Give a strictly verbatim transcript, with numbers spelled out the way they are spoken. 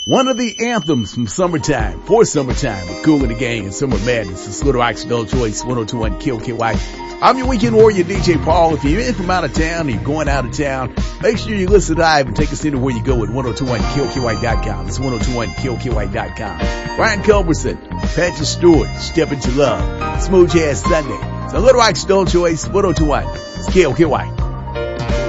One of the anthems from summertime, for summertime, with Kool and the Gang and Summer Madness. It's Little Rock's Adult Choice, one oh two point one K O K Y. I'm your weekend warrior, D J Paul. If you're in from out of town and you're going out of town, make sure you listen live and take us into where you go at ten twenty-one K O K Y dot com. It's ten twenty-one K O K Y dot com. Ryan Culberson, Patrick Stewart, Step Into Love, Smooth Jazz Sunday. So Little Rock's Adult Choice, ten twenty-one, it's K O K Y.